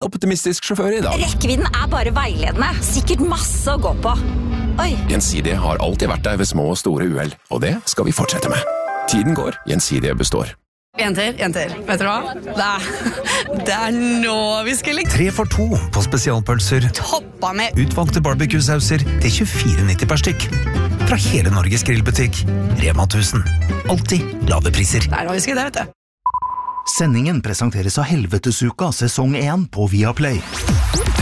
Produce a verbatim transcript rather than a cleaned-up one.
optimistisk sjåfør i dag. Rekkevidden er bare veiledende. Sikkert masse å gå på. Oi. Gjensidige har alltid vært der ved små og store uheld, og det skal vi fortsette med. Tiden går, Gjensidige består. Jenter, jenter, vet dere hva? Det er, det er nå vi skal ligge. Tre for to på spesialpølser. Toppa med Utvalgte barbecue-sauser til tjuefire nitti per stykk. Fra hele Norges grillbutikk. Rema tusen. Alltid lave priser. Det er nå vi skal det, vet du. Sendingen presenteres av Helvetesuka sesong én på Viaplay.